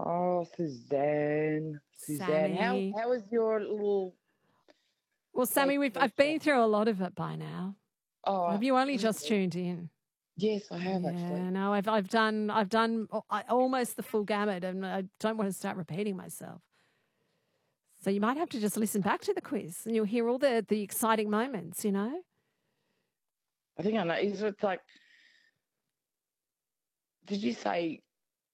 Oh, Suzanne. Suzanne, Sammy. how was your little Well, Sammy, I've been through a lot of it by now. Have you only just tuned in? Yes, I have Yeah, actually. no, I've done almost the full gamut, and I don't want to start repeating myself. So you might have to just listen back to the quiz, and you'll hear all the exciting moments. You know. I think I know. Is it like? Did you say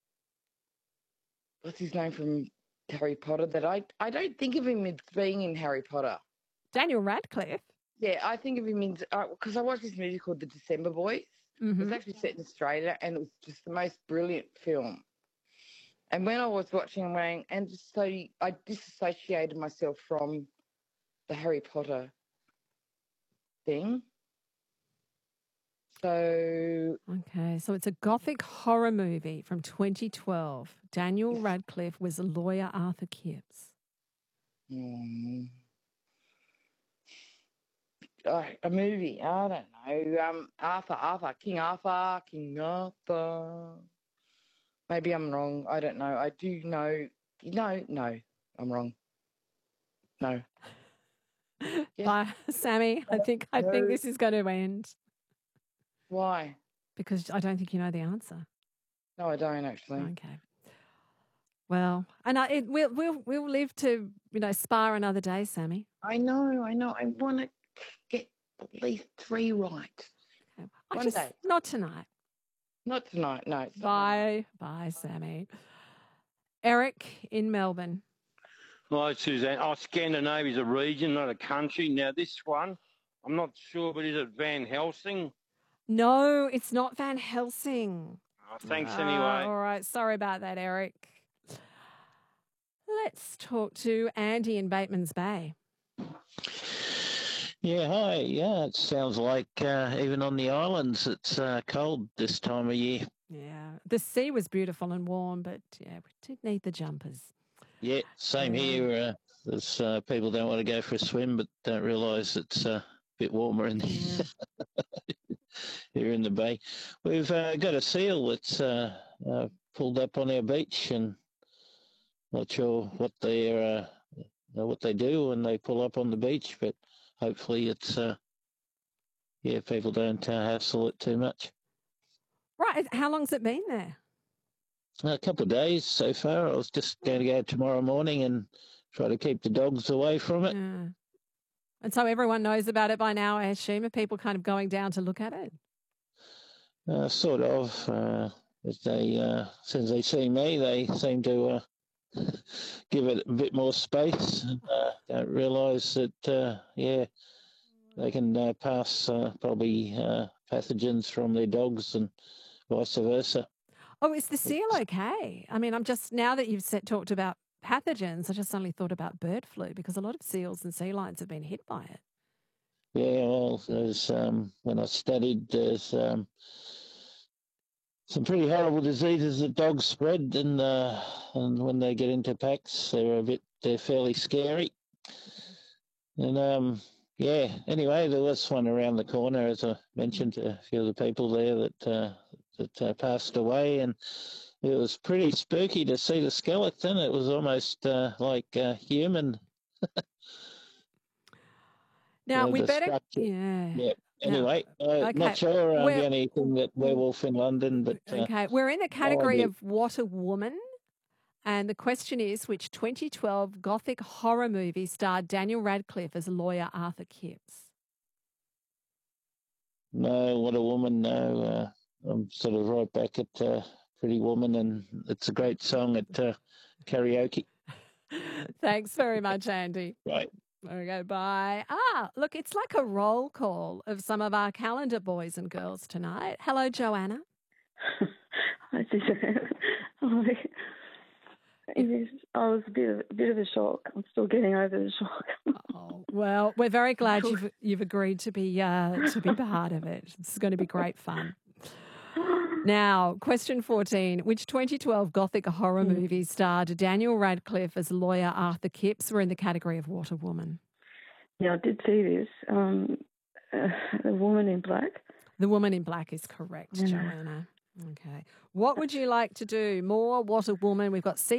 what's his name from Harry Potter? That I don't think of him as being in Harry Potter. Daniel Radcliffe. Yeah, I think of him in because I watched this movie called The December Boys. Mm-hmm. It was actually set in Australia, and it was just the most brilliant film. And when I was watching Wang, and just so I disassociated myself from the Harry Potter thing. So Okay, so it's a gothic horror movie from 2012. Daniel Radcliffe was lawyer Arthur Kipps. A movie, I don't know. King Arthur. Maybe I'm wrong. I don't know. I do know. No, I'm wrong. No. Bye, Sammy. I think this is going to end. Why? Because I don't think you know the answer. No, I don't actually. Okay. Well, and we'll live to spar another day, Sammy. I know. I want to get at least 3 right. Okay. One day. Not tonight. Not tonight. No. Bye, Sammy. Eric in Melbourne. Hi, Suzanne. Scandinavia is a region, not a country. Now, this one, I'm not sure, but is it Van Helsing? No, it's not Van Helsing. Oh, thanks anyway. All right. Sorry about that, Eric. Let's talk to Andy in Bateman's Bay. Yeah, hi. Yeah, it sounds like even on the islands it's cold this time of year. Yeah, the sea was beautiful and warm, but yeah, we did need the jumpers. Yeah, same here. There's people don't want to go for a swim, but don't realise it's a bit warmer in here in the bay. We've got a seal that's pulled up on our beach, and not sure what they do when they pull up on the beach, but hopefully it's people don't hassle it too much. Right. How long's it been there? A couple of days so far. I was just going to go tomorrow morning and try to keep the dogs away from it. Yeah. And so everyone knows about it by now, I assume. Are people kind of going down to look at it? Sort of. As since they see me, they seem to give it a bit more space. Don't realise that, they can pass probably pathogens from their dogs and vice versa. Oh, is the seal okay? I mean, now that you've talked about pathogens, I just suddenly thought about bird flu because a lot of seals and sea lions have been hit by it. Yeah, well, there's when I studied, there's some pretty horrible diseases that dogs spread, and when they get into packs, they're fairly scary. And anyway, there was one around the corner, as I mentioned to a few of the people there that passed away, and it was pretty spooky to see the skeleton. It was almost like human. Now, we better... structure. Yeah. Anyway, not sure the only thing that Werewolf in London, but... Okay, we're in the category of What a Woman, and the question is, which 2012 gothic horror movie starred Daniel Radcliffe as lawyer Arthur Kipps? No, What a Woman, no. I'm sort of right back at Pretty Woman, and it's a great song at karaoke. Thanks very much, Andy. Right. Okay, bye. Look, it's like a roll call of some of our calendar boys and girls tonight. Hello, Joanna. Hi, Suzanne. I was a bit of a shock. I'm still getting over the shock. Oh, well, we're very glad you've agreed to be part of it. It's going to be great fun. Now, question 14. Which 2012 gothic horror movie starred Daniel Radcliffe as lawyer Arthur Kipps? We're in the category of What a Woman. Yeah, I did see this. The Woman in Black. The Woman in Black is correct, Joanna. Okay. What would you like to do? More What a Woman? We've got